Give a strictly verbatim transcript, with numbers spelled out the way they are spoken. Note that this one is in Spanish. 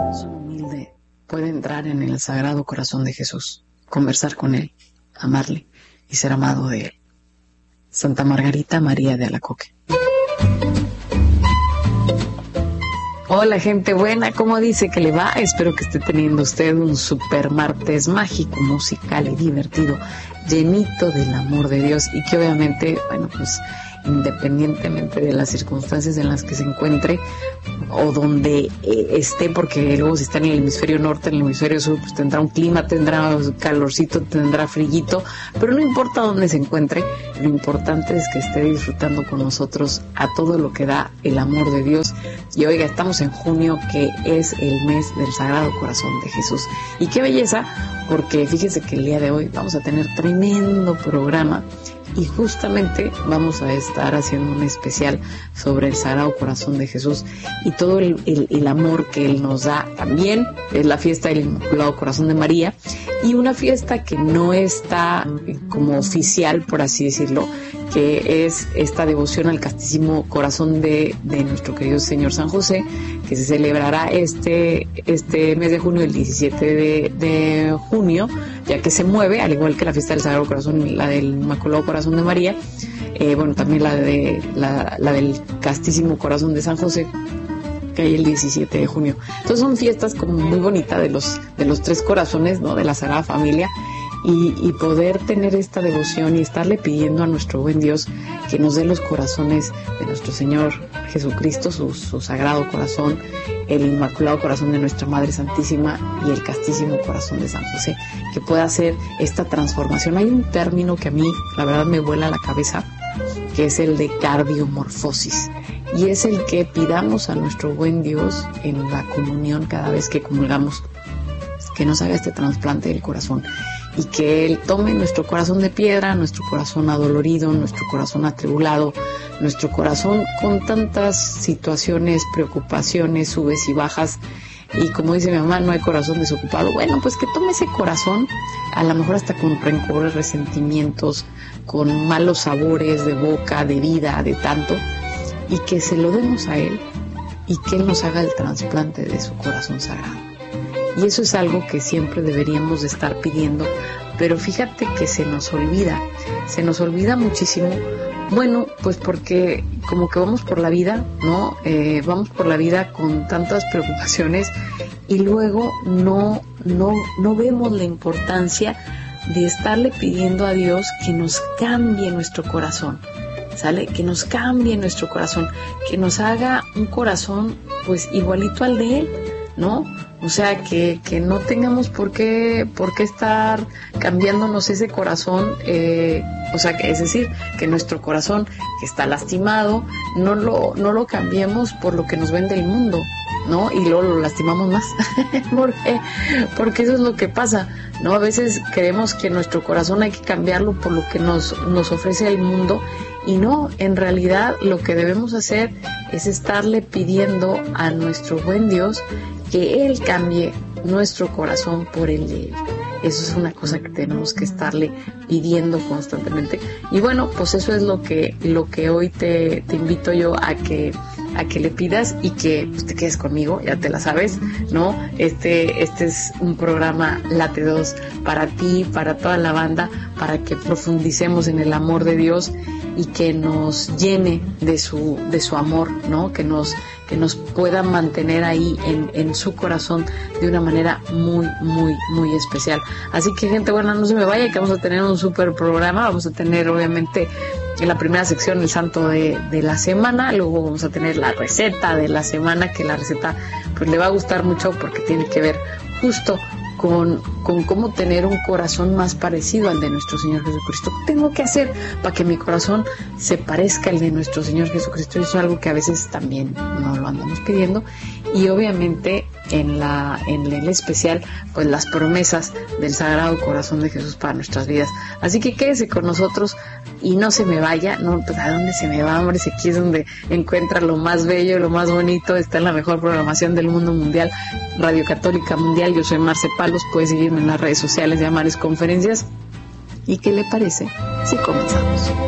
corazón humilde puede entrar en el Sagrado Corazón de Jesús, conversar con Él, amarle y ser amado de Él. Santa Margarita María de Alacoque. Hola gente buena, ¿cómo dice que le va? Espero que esté teniendo usted un super martes mágico, musical y divertido, llenito del amor de Dios y que obviamente, bueno, pues independientemente de las circunstancias en las que se encuentre o donde eh, esté, porque luego si está en el hemisferio norte, en el hemisferio sur, pues tendrá un clima, tendrá calorcito, tendrá frillito, pero no importa dónde se encuentre, lo importante es que esté disfrutando con nosotros a todo lo que da el amor de Dios. Y oiga, estamos en junio, que es el mes del Sagrado Corazón de Jesús, y qué belleza, porque fíjense que el día de hoy vamos a tener tremendo programa. Y justamente vamos a estar haciendo un especial sobre el Sagrado Corazón de Jesús y todo el, el, el amor que Él nos da. También es la fiesta del Inmaculado Corazón de María, y una fiesta que no está como oficial, por así decirlo, que es esta devoción al Castísimo Corazón de, de nuestro querido Señor San José, que se celebrará este, este mes de junio, el diecisiete de, de junio, ya que se mueve, al igual que la fiesta del Sagrado Corazón, la del Inmaculado Corazón de María, eh, bueno, también la, de, la, la del Castísimo Corazón de San José, que hay el diecisiete de junio. Entonces son fiestas como muy bonitas de los, de los tres corazones, ¿no?, de la Sagrada Familia. Y, y poder tener esta devoción y estarle pidiendo a nuestro buen Dios que nos dé los corazones de nuestro Señor Jesucristo, su, su Sagrado Corazón, el Inmaculado Corazón de nuestra Madre Santísima y el Castísimo Corazón de San José, que pueda hacer esta transformación. Hay un término que a mí la verdad me vuela la cabeza, que es el de cardiomorfosis, y es el que pidamos a nuestro buen Dios en la comunión cada vez que comulgamos, que nos haga este trasplante del corazón, y que Él tome nuestro corazón de piedra, nuestro corazón adolorido, nuestro corazón atribulado, nuestro corazón con tantas situaciones, preocupaciones, subes y bajas, y como dice mi mamá, no hay corazón desocupado. Bueno, pues que tome ese corazón, a lo mejor hasta con rencores, resentimientos, con malos sabores de boca, de vida, de tanto, y que se lo demos a Él, y que Él nos haga el trasplante de su corazón sagrado. Y eso es algo que siempre deberíamos de estar pidiendo, pero fíjate que se nos olvida, se nos olvida muchísimo. Bueno, pues porque como que vamos por la vida, ¿no? Eh, vamos por la vida con tantas preocupaciones y luego no, no, no vemos la importancia de estarle pidiendo a Dios que nos cambie nuestro corazón, ¿sale? Que nos cambie nuestro corazón, que nos haga un corazón pues igualito al de Él, ¿no? O sea, que, que no tengamos por qué, por qué estar cambiándonos ese corazón, eh, o sea, que es decir, que nuestro corazón que está lastimado, no lo, no lo cambiemos por lo que nos vende el mundo, ¿no? Y luego lo lastimamos más. ¿Por qué? Porque eso es lo que pasa, ¿no? A veces creemos que nuestro corazón hay que cambiarlo por lo que nos, nos ofrece el mundo, y no, en realidad lo que debemos hacer es estarle pidiendo a nuestro buen Dios que Él cambie nuestro corazón por el de Él. Eso es una cosa que tenemos que estarle pidiendo constantemente. Y bueno, pues eso es lo que, lo que hoy te, te invito yo a que, a que le pidas, y que pues, te quedes conmigo, ya te la sabes, ¿no? Este, este es un programa Late dos para ti, para toda la banda, para que profundicemos en el amor de Dios y que nos llene de su, de su amor, ¿no? Que nos, que nos pueda mantener ahí en, en su corazón de una manera muy, muy, muy especial. Así que gente buena, no se me vaya, que vamos a tener un súper programa. Vamos a tener obviamente en la primera sección el santo de, de la semana, luego vamos a tener la receta de la semana, que la receta pues le va a gustar mucho porque tiene que ver justo Con, con cómo tener un corazón más parecido al de nuestro Señor Jesucristo. ¿Qué tengo que hacer para que mi corazón se parezca al de nuestro Señor Jesucristo? Y eso es algo que a veces también no lo andamos pidiendo. Y obviamente en la en el especial, pues las promesas del Sagrado Corazón de Jesús para nuestras vidas. Así que quédese con nosotros y no se me vaya. No, pues ¿a dónde se me va, hombre? Si aquí es donde encuentra lo más bello, lo más bonito, está en la mejor programación del mundo mundial, Radio Católica Mundial. Yo soy Marce Palos, puede seguirme en las redes sociales de Amares Conferencias. ¿Y qué le parece si comenzamos?